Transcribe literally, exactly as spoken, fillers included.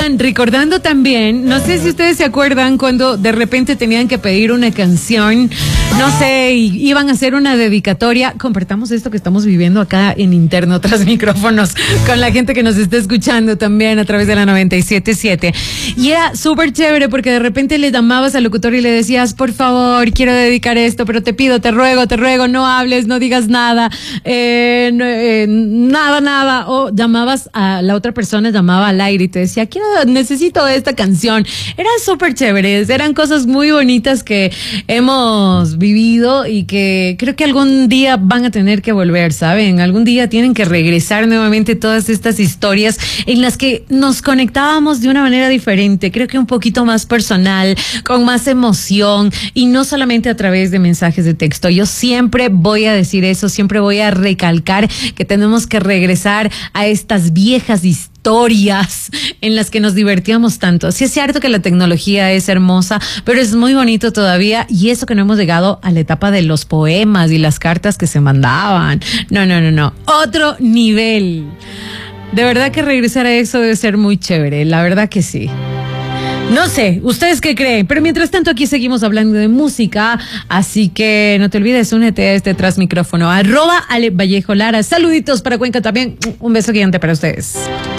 Oigan, recordando también, no sé si ustedes se acuerdan cuando de repente tenían que pedir una canción, no sé, y iban a hacer una dedicatoria. Compartamos esto que estamos viviendo acá en interno tras micrófonos con la gente que nos está escuchando también a través de la noventa y siete punto siete. Y era súper chévere porque de repente le llamabas al locutor y le decías, por favor, quiero dedicar esto, pero te pido, te ruego, te ruego, no hables, no digas nada, eh, no, eh, nada, nada. O llamabas a la otra persona, llamaba al aire y te decía, quiero, necesito esta canción. Eran súper chéveres, eran cosas muy bonitas que hemos vivido y que creo que algún día van a tener que volver, ¿saben? Algún día tienen que regresar nuevamente todas estas historias en las que nos conectábamos de una manera diferente, creo que un poquito más personal, con más emoción y no solamente a través de mensajes de texto. Yo siempre voy a decir eso, siempre voy a recalcar que tenemos que regresar a estas viejas historias historias en las que nos divertíamos tanto. Sí es cierto que la tecnología es hermosa, pero es muy bonito todavía, y eso que no hemos llegado a la etapa de los poemas y las cartas que se mandaban. No, no, no, no. Otro nivel. De verdad que regresar a eso debe ser muy chévere, la verdad que sí. No sé, ¿ustedes qué creen? Pero mientras tanto aquí seguimos hablando de música, así que no te olvides, únete a este tras micrófono, arroba Ale Vallejo Lara. Saluditos para Cuenca también, un beso gigante para ustedes.